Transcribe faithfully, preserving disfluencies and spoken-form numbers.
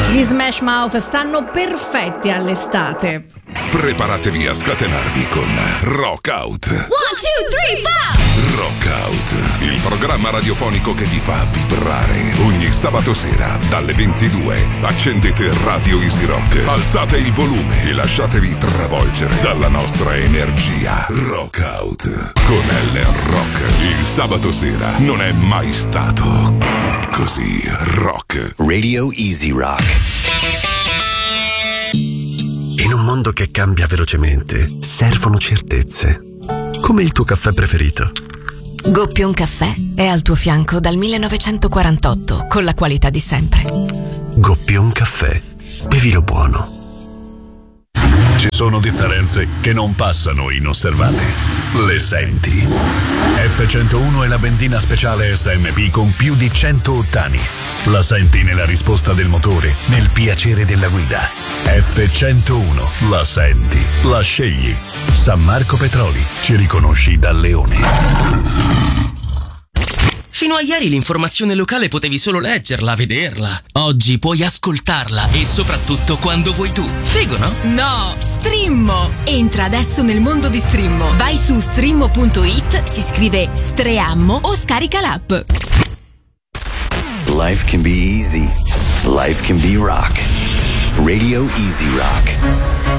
Gli Smash Mouth stanno perfetti all'estate. Preparatevi a scatenarvi con Rock Out. one, two, three, four! Rock Out, il programma radiofonico che vi fa vibrare ogni sabato sera dalle ventidue. Accendete Radio Easy Rock, alzate il volume e lasciatevi travolgere dalla nostra energia. Rock Out con Ellen Rock. Il sabato sera non è mai stato così rock. Radio Easy Rock. In un mondo che cambia velocemente, servono certezze. Come il tuo caffè preferito. Goppion Caffè è al tuo fianco dal millenovecentoquarantotto con la qualità di sempre. Goppion Caffè. Bevilo buono. Ci sono differenze che non passano inosservate. Le senti? F centouno è la benzina speciale S M P con più di cento ottani. La senti nella risposta del motore, nel piacere della guida. F centouno, la senti, la scegli. San Marco Petroli, ci riconosci da Leone. Fino a ieri l'informazione locale potevi solo leggerla, vederla. Oggi puoi ascoltarla e soprattutto quando vuoi tu. Figo, no? No, Streammo! Entra adesso nel mondo di Streammo. Vai su streammo punto it, si scrive Streammo o scarica l'app. Life can be easy. Life can be rock. Radio Easy Rock.